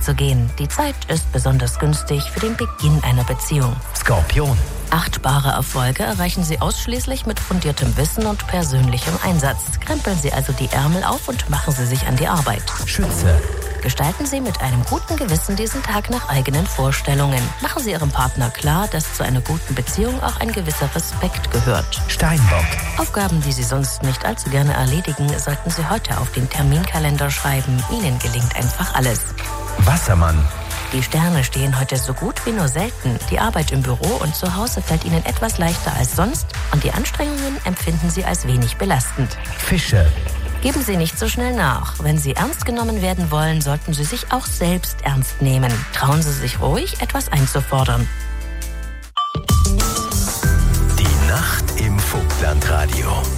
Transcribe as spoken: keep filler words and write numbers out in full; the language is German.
zu gehen. Die Zeit ist besonders günstig für den Beginn einer Beziehung. Skorpion. Achtbare Erfolge erreichen Sie ausschließlich mit fundiertem Wissen und persönlichem Einsatz. Krempeln Sie also die Ärmel auf und machen Sie sich an die Arbeit. Schütze. Gestalten Sie mit einem guten Gewissen diesen Tag nach eigenen Vorstellungen. Machen Sie Ihrem Partner klar, dass zu einer guten Beziehung auch ein gewisser Respekt gehört. Steinbock. Aufgaben, die Sie sonst nicht allzu gerne erledigen, sollten Sie heute auf den Terminkalender schreiben. Ihnen gelingt einfach alles. Wassermann. Die Sterne stehen heute so gut wie nur selten. Die Arbeit im Büro und zu Hause fällt Ihnen etwas leichter als sonst und die Anstrengungen empfinden Sie als wenig belastend. Fische. Geben Sie nicht so schnell nach. Wenn Sie ernst genommen werden wollen, sollten Sie sich auch selbst ernst nehmen. Trauen Sie sich ruhig, etwas einzufordern. Die Nacht im Vogtlandradio.